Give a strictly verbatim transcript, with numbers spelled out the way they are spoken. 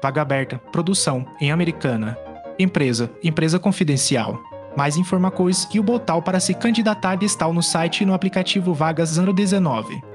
vaga aberta, produção, em Americana. Empresa, empresa confidencial. Mais informações e o botão para se candidatar está no site e no aplicativo Vagas zero dezenove.